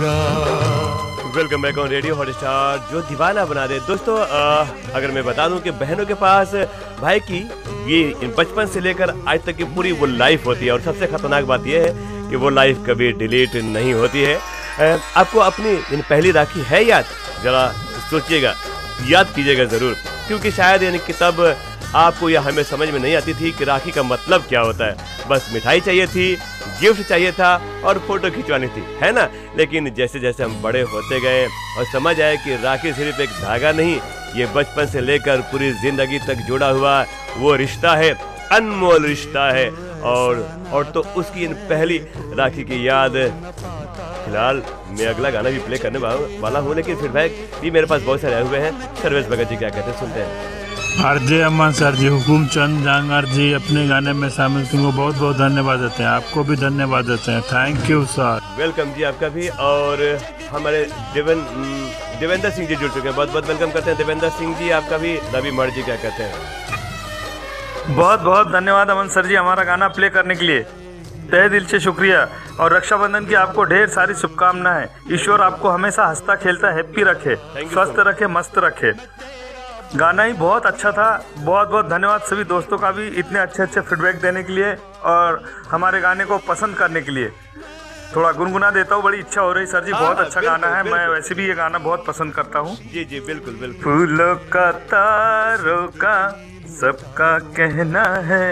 होगा। Welcome back on radio Hotstar, जो दीवाना बना दे। दोस्तों अगर मैं बता दूं कि बहनों के पास भाई की ये बचपन से लेकर आज तक की पूरी वो लाइफ होती है, और सबसे खतरनाक बात यह है कि वो लाइफ कभी डिलीट नहीं होती है। आपको अपनी पहली राखी है याद? जरा सोचिएगा, याद कीजिएगा ज़रूर, क्योंकि शायद यानी कि तब आपको यह हमें समझ में नहीं आती थी कि राखी का मतलब क्या होता है। बस मिठाई चाहिए थी, गिफ्ट चाहिए था और फोटो खिंचवानी थी, है ना। लेकिन जैसे जैसे हम बड़े होते गए और समझ आए कि राखी सिर्फ एक धागा नहीं, ये बचपन से लेकर पूरी जिंदगी तक जुड़ा हुआ वो रिश्ता है, अनमोल रिश्ता है। और तो उसकी पहली राखी की याद। फिलहाल मैं अगला गाना भी प्ले करने वाला हूँ, लेकिन फिर भी मेरे पास बहुत सारे आए हुए हैं। सर्वेश भगत जी क्या कहते हैं, सुनते हैं। आरजे अमन सर जी, हुकुम चंद जांगर जी अपने गाने में शामिल, तुमको बहुत बहुत धन्यवाद देते हैं। आपको भी धन्यवाद देते हैं, थैंक यू सर। वेलकम जी आपका भी। और हमारे देवेंद्र सिंह जी जुड़ चुके हैं, बहुत बहुत वेलकम करते हैं देवेंद्र सिंह जी आपका भी। रवि मर जी क्या कहते हैं? बहुत बहुत धन्यवाद अमन सर जी हमारा गाना प्ले करने के लिए, तहे दिल से शुक्रिया। और रक्षाबंधन की आपको ढेर सारी शुभकामनाएं। ईश्वर आपको हमेशा हंसता खेलता हैप्पी रखे, स्वस्थ रखे, मस्त रखे। गाना ही बहुत अच्छा था। बहुत बहुत धन्यवाद सभी दोस्तों का भी इतने अच्छे अच्छे फीडबैक देने के लिए और हमारे गाने को पसंद करने के लिए। थोड़ा गुनगुना देता हूँ, बड़ी इच्छा हो रही सर जी। बहुत अच्छा गाना है, मैं वैसे भी ये गाना बहुत पसंद करता हूँ। जी जी बिल्कुल बिल्कुल। फूलों का तारों का सबका कहना है,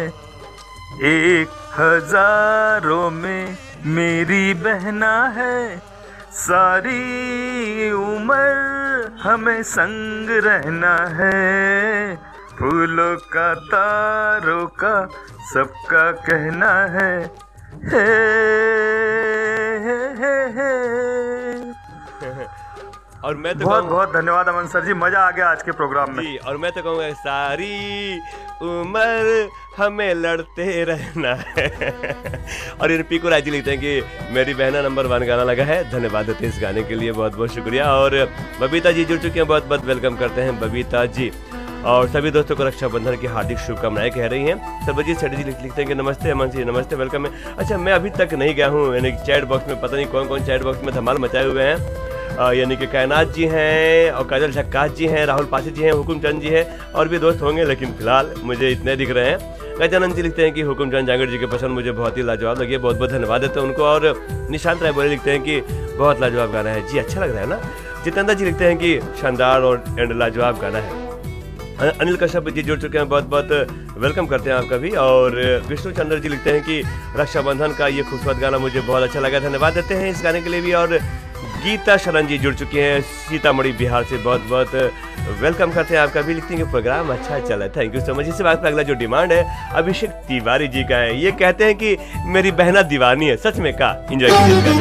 1000 में मेरी बहना है। सारी उम्र हमें संग रहना है। फूलों का तारों का सबका कहना है, हे हे हे हे। और मैं तो बहुत बहुत धन्यवाद अमन सर जी, मजा आ गया आज के प्रोग्राम में जी। और मैं तो कहूँगा सारी उम्र हमें लड़ते रहना है। और इन पीकू राय जी लिखते हैं कि मेरी बहना नंबर 1 गाना लगा है, धन्यवाद देते हैं इस गाने के लिए, बहुत बहुत शुक्रिया। और बबीता जी जुड़ चुके हैं, बहुत बहुत वेलकम करते हैं बबीता जी। और सभी दोस्तों को रक्षाबंधन की हार्दिक शुभकामनाएं कह रही हैं। सर्वजीत सेठ जी लिखते हैं कि नमस्ते अमन जी, नमस्ते, वेलकम है। अच्छा, मैं अभी तक नहीं गया हूँ, यानी चैट बॉक्स में पता नहीं कौन कौन चैट बॉक्स में धमाल मचाए हुए हैं। यानी कि कायनात जी हैं और काजल झक्कास जी हैं, राहुल पासी जी हैं, हुकुम चंद जी हैं, और भी दोस्त होंगे, लेकिन फिलहाल मुझे इतने दिख रहे हैं। गजानंद जी लिखते हैं कि हुकुम चंद जांगड़ जी के पसंद मुझे बहुत ही लाजवाब लगी, बहुत बहुत धन्यवाद देते हैं उनको। और निशांत राय बोले लिखते हैं कि बहुत लाजवाब गाना है जी, अच्छा लग रहा है ना। जितेंद्र जी लिखते हैं कि शानदार और लाजवाब गाना है। अनिल कश्यप जी जुड़ चुके हैं, बहुत बहुत वेलकम करते हैं आपका भी। और विष्णु चंद्र जी लिखते हैं कि रक्षाबंधन का ये खूबसूरत गाना मुझे बहुत अच्छा लगा, धन्यवाद देते हैं इस गाने के लिए भी। और गीता शरण जी जुड़ चुकी हैं सीतामढ़ी बिहार से, बहुत बहुत वेलकम करते हैं आपका भी। लिखते हैं कि प्रोग्राम अच्छा चला, थैंक यू सो मच। इससे बात पर अगला जो डिमांड है अभिषेक तिवारी जी का है, ये कहते हैं कि मेरी बहना दीवानी है, सच में का एंजॉय कीजिए।